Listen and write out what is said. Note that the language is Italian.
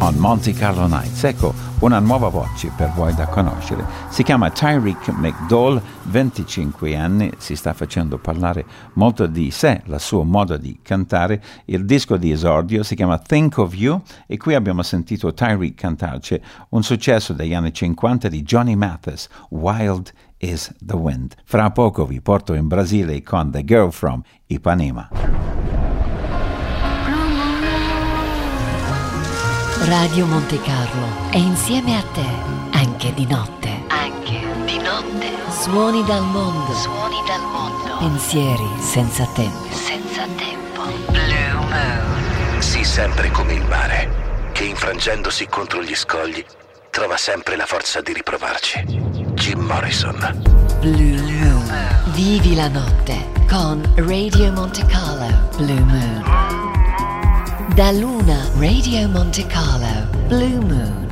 on Monte Carlo Nights. Ecco una nuova voce per voi da conoscere. Si chiama Tyreek McDowell, 25 anni, si sta facendo parlare molto di sé, il suo modo di cantare. Il disco di esordio si chiama Think of You e qui abbiamo sentito Tyreek cantarci un successo degli anni 50 di Johnny Mathis, Wild is the Wind. Fra poco vi porto in Brasile con The Girl from Ipanema. Radio Monte Carlo è insieme a te, anche di notte. Anche di notte. Suoni dal mondo. Suoni dal mondo. Pensieri senza tempo. Senza tempo. Blue Moon. Sii sempre come il mare, che infrangendosi contro gli scogli trova sempre la forza di riprovarci. Jim Morrison. Blue Moon. Vivi la notte con Radio Monte Carlo. Blue Moon. Da Luna, Radio Monte Carlo, Blue Moon.